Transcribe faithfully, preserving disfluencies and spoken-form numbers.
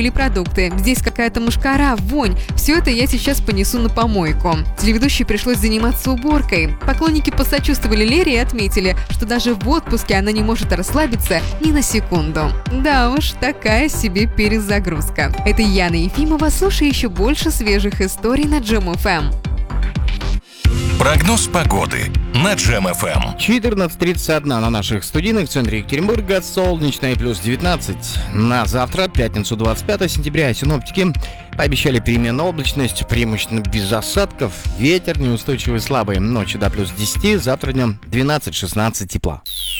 или продукты. Здесь какая-то мошкара, вонь. Все это я сейчас понесу на помойку. Телеведущей пришлось заниматься уборкой. Поклонники посочувствовали Лере и отметили, что даже в отпуске она не может расслабиться ни на секунду. Да уж, такая себе перезагрузка. Это Яна Ефимова. Слушай еще больше свежих историй на Джем эф эм. Прогноз погоды на Джем эф эм. четырнадцать тридцать один на наших студийных, в центре Екатеринбурга солнечная, плюс девятнадцать. На завтра, пятницу, двадцать пятое сентября, синоптики пообещали переменную облачность, преимущественно без осадков, ветер неустойчивый слабый, ночью до плюс десять, завтра днем двенадцать шестнадцать тепла.